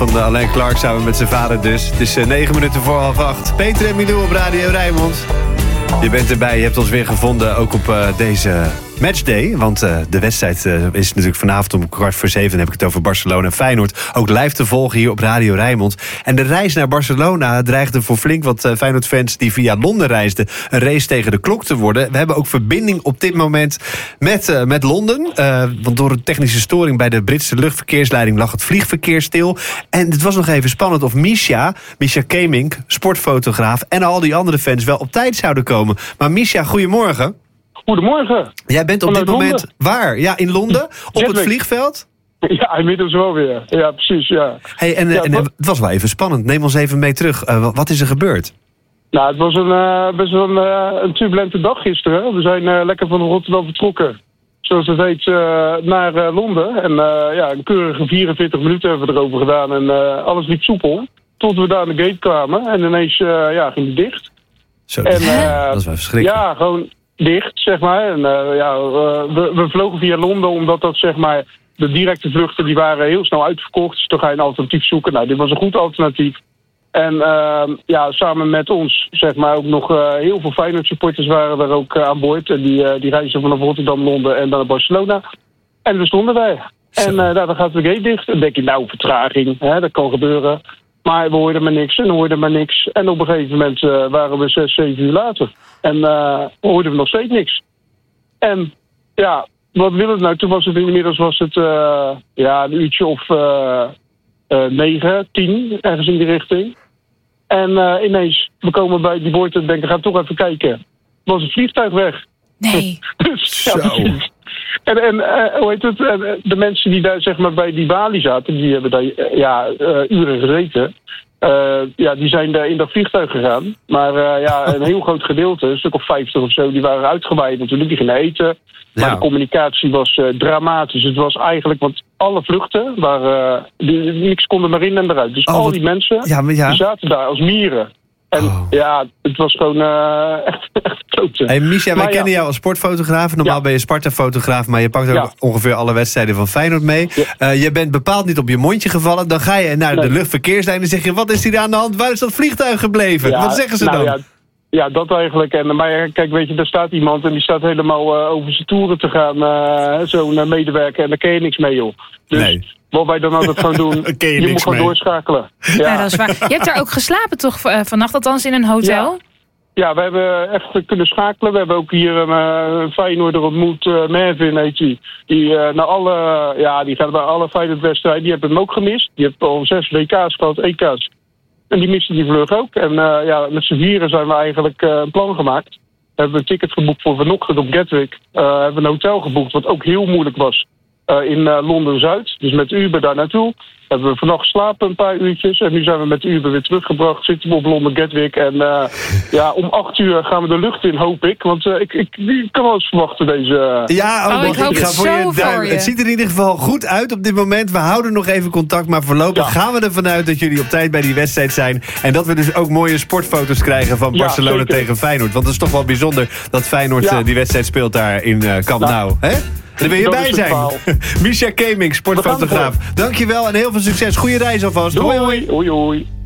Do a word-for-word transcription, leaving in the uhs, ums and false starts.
Van uh, Alain Clark samen met zijn vader dus. Het is uh, negen minuten voor half acht. Peter en Milou op Radio Rijnmond. Je bent erbij, je hebt ons weer gevonden, ook op uh, deze matchday. Want uh, de wedstrijd uh, is natuurlijk vanavond om kwart voor zeven... dan heb ik het over Barcelona en Feyenoord. Ook live te volgen hier op Radio Rijnmond. En de reis naar Barcelona dreigde voor flink wat uh, Feyenoord-fans... die via Londen reisden, een race tegen de klok te worden. We hebben ook verbinding op dit moment met, uh, met Londen. Uh, want door een technische storing bij de Britse luchtverkeersleiding... lag het vliegverkeer stil. En het was nog even spannend of Misha, Misha Kemink, sportfotograaf... en al die andere fans wel op tijd zouden komen. Maar Misha, goedemorgen. Goedemorgen. Jij bent op Vanuit dit moment Londen. waar? Ja, in Londen? Op het vliegveld? Ja, inmiddels wel weer. Ja, precies, ja. Hey, en, ja, en, en het was wel even spannend. Neem ons even mee terug. Uh, wat is er gebeurd? Nou, het was een, uh, best wel een, uh, een turbulente dag gisteren. We zijn uh, lekker van Rotterdam vertrokken. Zoals het heet, uh, naar uh, Londen. En uh, ja, een keurige vierenveertig minuten hebben we erover gedaan. En uh, alles liep soepel. Tot we daar aan de gate kwamen. En ineens uh, ja, ging die dicht. Zo, en, uh, dat is wel verschrikkelijk. Ja, gewoon dicht, zeg maar. En, uh, ja, uh, we, we vlogen via Londen omdat dat, zeg maar, de directe vluchten die waren heel snel uitverkocht. Dus dan ga je een alternatief zoeken. Nou, dit was een goed alternatief. En uh, ja, samen met ons, zeg maar, ook nog uh, heel veel Feyenoord supporters waren er ook uh, aan boord. En die, uh, die reizen vanaf Rotterdam, Londen en dan naar Barcelona. En we stonden wij. Zo. En uh, nou, dan gaat de gate dicht. En dan denk je, nou, vertraging, hè, dat kan gebeuren. Maar we hoorden maar niks en we hoorden maar niks. En op een gegeven moment uh, waren we zes, zeven uur later. En uh, hoorden we nog steeds niks. En ja, wat wil het nou? Toen was het inmiddels was het uh, ja, een uurtje of uh, uh, negen, tien, ergens in die richting. En uh, ineens, we komen bij die boord en denken, ga toch even kijken. Was het vliegtuig weg. Nee. Dus, ja, precies. En, en uh, hoe heet het? Uh, de mensen die daar zeg maar bij die balie zaten, die hebben daar uh, ja, uh, uren gezeten. Uh, ja, die zijn daar in dat vliegtuig gegaan. Maar uh, ja, een heel groot gedeelte, een stuk of vijftig of zo, die waren uitgewaaid natuurlijk. Die gingen eten. Maar Ja. de communicatie was uh, dramatisch. Het was eigenlijk, want alle vluchten waren, uh, die, niks konden maar in en eruit. Dus Oh, al wat- die mensen, Ja, maar ja. die zaten daar als mieren. En Oh. ja, het was gewoon uh, echt, echt kloten. Hey Misha, wij Maar ja. kennen jou als sportfotograaf. Normaal Ja. ben je Sparta-fotograaf, maar je pakt ook Ja. ongeveer alle wedstrijden van Feyenoord mee. Ja. Uh, je bent bepaald niet op je mondje gevallen. Dan ga je naar Nee. de luchtverkeerslijn en zeg je, wat is hier aan de hand? Waar is dat vliegtuig gebleven? Ja, Wat zeggen ze nou dan? Ja, ja, dat eigenlijk. En, maar ja, kijk, weet je, daar staat iemand en die staat helemaal uh, over zijn toeren te gaan. Uh, Zo'n uh, medewerker en daar ken je niks mee, joh. Dus Nee. wat wij dan altijd gewoon doen, Daar ken je je, niks moet gewoon mee. doorschakelen. Ja, Ja, dat is waar. Je hebt daar ook geslapen toch uh, vannacht, althans in een hotel? Ja. Ja, we hebben echt kunnen schakelen. We hebben ook hier een uh, Feyenoorder ontmoet, uh, Mervin heet die. Die, uh, naar alle, ja, die gaat bij alle Feyenoord-wedstrijden. Die hebben hem ook gemist. Die heeft al zes W K's gehad, E K's. En die miste die vlucht ook. En uh, ja, met z'n vieren zijn we eigenlijk uh, een plan gemaakt. We hebben een ticket geboekt voor vanochtend op Gatwick. Uh, hebben een hotel geboekt, wat ook heel moeilijk was. Uh, in uh, Londen-Zuid. Dus met Uber daar naartoe. Hebben we vannacht geslapen een paar uurtjes. En nu zijn we met Uber weer teruggebracht. Zitten we op Londen Gatwick. En uh, ja, om acht uur gaan we de lucht in, hoop ik. Want uh, ik, ik, ik kan wel eens verwachten deze... Uh, Ja, oh, Oh, ik wacht, hoop ga het voor zo je voor duim. je. Het ziet er in ieder geval goed uit op dit moment. We houden nog even contact, maar voorlopig Ja. gaan we ervan uit dat jullie op tijd bij die wedstrijd zijn. En dat we dus ook mooie sportfoto's krijgen van Ja, Barcelona zeker. tegen Feyenoord. Want het is toch wel bijzonder dat Feyenoord Ja. uh, die wedstrijd speelt daar in uh, Camp Nou, Nou. Hè? Daar wil je dat bij is het zijn. verhaal. Misha Kemink, sportfotograaf. Dankjewel en heel veel succes. Goeie reis alvast. Hoi, hoi. Doei, hoi, hoi.